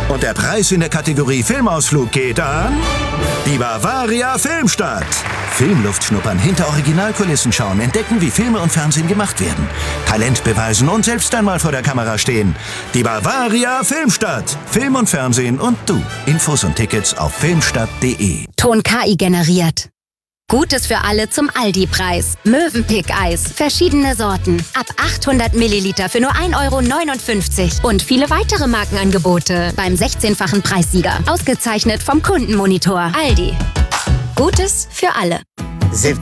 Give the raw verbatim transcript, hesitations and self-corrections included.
Und der Preis in der Kategorie Filmausflug geht an die Bavaria Filmstadt. Filmluft schnuppern, hinter Originalkulissen schauen, entdecken, wie Filme und Fernsehen gemacht werden. Talent beweisen und selbst einmal vor der Kamera stehen. Die Bavaria Filmstadt. Film und Fernsehen und du. Infos und Tickets auf filmstadt punkt de. Ton K I generiert. Gutes für alle zum Aldi-Preis. Mövenpick-Eis. Verschiedene Sorten. Ab achthundert Milliliter für nur ein Euro neunundfünfzig. Und viele weitere Markenangebote beim sechzehnfachen Preissieger. Ausgezeichnet vom Kundenmonitor. Aldi. Gutes für alle.